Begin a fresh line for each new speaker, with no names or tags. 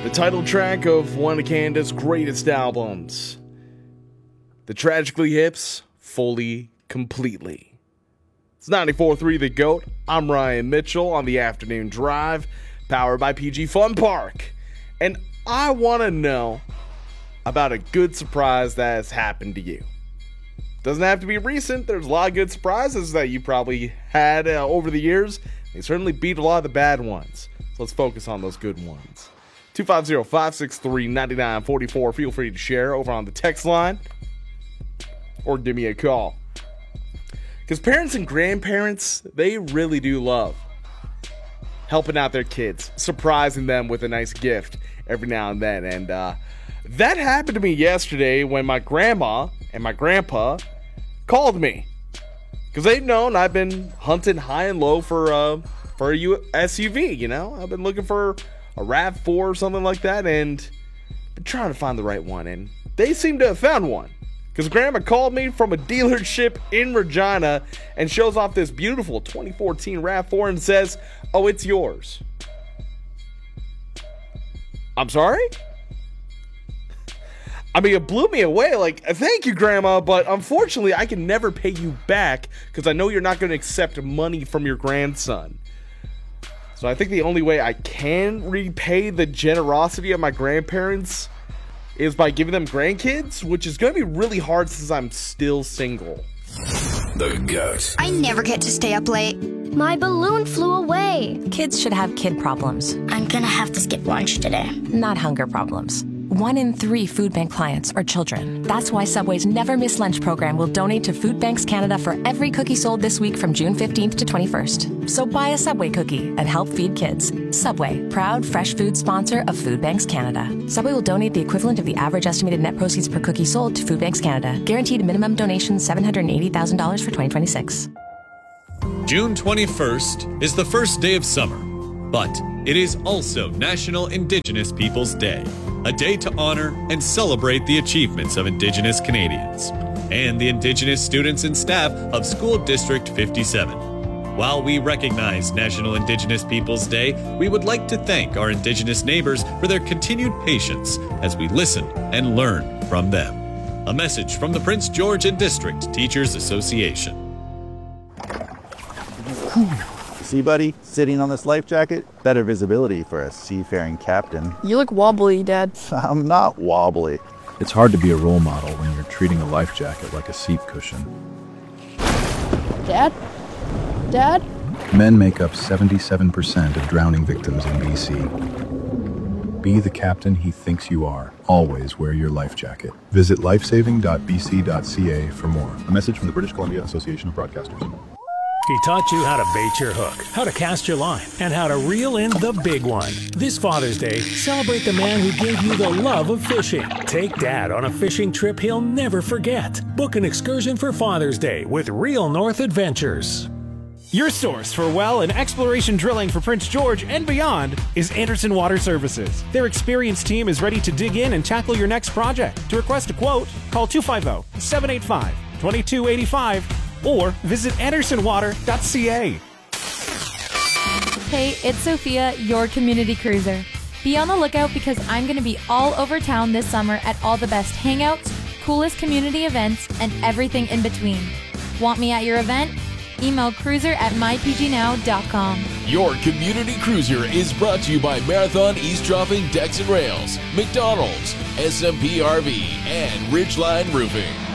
the title track of one of Canada's greatest albums. The Tragically Hip's Fully Completely. It's 94.3 The GOAT. I'm Ryan Mitchell on the Afternoon Drive, powered by PG Fun Park. And I want to know about a good surprise that has happened to you. Doesn't have to be recent. There's a lot of good surprises that you probably had over the years. They certainly beat a lot of the bad ones. So let's focus on those good ones. 250-563-9944. Feel free to share over on the text line or give me a call. Because parents and grandparents, they really do love helping out their kids, surprising them with a nice gift every now and then. And that happened to me yesterday when my grandma and my grandpa called me. Because they've known I've been hunting high and low for a SUV, you know? I've been looking for a RAV4 or something like that and been trying to find the right one. And they seem to have found one. Because Grandma called me from a dealership in Regina and shows off this beautiful 2014 RAV4 and says, "Oh, it's yours." I'm sorry? I mean, it blew me away. Like, thank you, Grandma, but unfortunately, I can never pay you back because I know you're not going to accept money from your grandson. So I think the only way I can repay the generosity of my grandparents is by giving them grandkids, which is going to be really hard since I'm still single.
The GOAT.
I never get to stay up late.
My balloon flew away.
Kids should have kid problems.
I'm gonna have to skip lunch today.
Not hunger problems. 1 in 3 food bank clients are children. That's why Subway's Never Miss Lunch program will donate to Food Banks Canada for every cookie sold this week from June 15th to 21st. So buy a Subway cookie and help feed kids. Subway, proud fresh food sponsor of Food Banks Canada. Subway will donate the equivalent of the average estimated net proceeds per cookie sold to Food Banks Canada. Guaranteed minimum donation $780,000 for 2026.
June 21st is the first day of summer, but it is also National Indigenous Peoples Day, a day to honor and celebrate the achievements of Indigenous Canadians and the Indigenous students and staff of School District 57. While we recognize National Indigenous Peoples Day, we would like to thank our Indigenous neighbors for their continued patience as we listen and learn from them. A message from the Prince George and District Teachers Association.
See, buddy, sitting on this life jacket, better visibility for a seafaring captain.
You look wobbly, Dad.
I'm not wobbly.
It's hard to be a role model when you're treating a life jacket like a seat cushion.
Dad? Dad?
Men make up 77% of drowning victims in BC. Be the captain he thinks you are. Always wear your life jacket. Visit lifesaving.bc.ca for more. A message from the British Columbia Association of Broadcasters.
He taught you how to bait your hook, how to cast your line, and how to reel in the big one. This Father's Day, celebrate the man who gave you the love of fishing. Take Dad on a fishing trip he'll never forget. Book an excursion for Father's Day with Real North Adventures.
Your source for well and exploration drilling for Prince George and beyond is Anderson Water Services. Their experienced team is ready to dig in and tackle your next project. To request a quote, call 250-785-2285 or visit andersonwater.ca.
Hey, it's Sophia, your community cruiser. Be on the lookout because I'm going to be all over town this summer at all the best hangouts, coolest community events, and everything in between. Want me at your event? Email cruiser@mypgnow.com.
Your community cruiser is brought to you by Marathon Eavesdropping Decks and Rails, McDonald's, SMP RV, and Ridgeline Roofing.